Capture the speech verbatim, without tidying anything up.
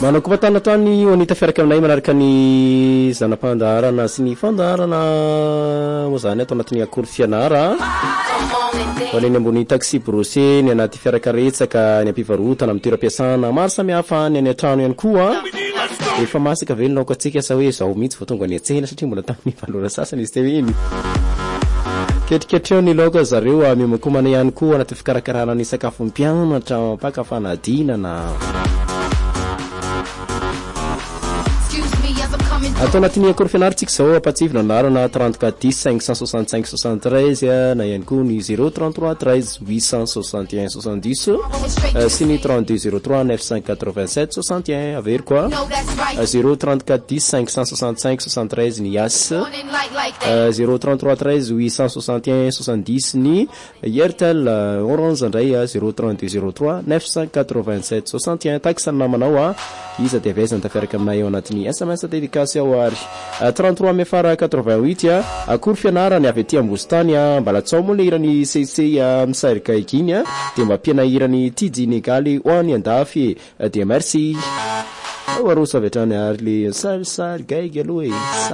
manao koa tana tany onita fiaraka aminay manaraka ny zanam-pandaharana sy ny fandaharana moa zany atao anatin'ny akory fianara Oneny ambony taxi brosé ny anaty fiarakaretsaka ny ampivarotana amin'ny toeram-piasana maro samihafa ny any an-trano ihany koa efa masaka velona ko atsika asa hoe zao mihitsy vao tonga ny atsena satria mbola tamin'ny valora sasany izy teo iny ketriketreo ny laoka zareo mimakomana ihany koa anaty fikarakarana ny sakafo mpianatra mpakafanadinana atao anatin'ny akory fianaratsika zao apatsivina anarana trente-quatre dix cinq cent soixante-cinq soixante-treize na ihany koa ny zéro trente-trois treize huit cent soixante et un soixante-dix sy ny trente-deux zéro trois neuf cent quatre-vingt-sept soixante et un avery koa zéro trente-quatre dix cinq cent soixante-cinq soixante-treize ny As zéro trente-trois treize huit cent soixante et un soixante-dix ny Airtel Orange ndray zéro trente-deux zéro trois neuf cent quatre-vingt-sept soixante et un taxana namanao a iza de vezana tafiaraka aminay ao anatin'ny S M S dédicace ao ary trente-trois mefara quatre-vingt-huit akory fianarany avy aty ambostany mbalatsao moa le irany C C misarika ikiny de mba ampiana irany Tidji Negaly ho any andafy de merci arosa avy hatrany ary le sarisary gaigy aloha e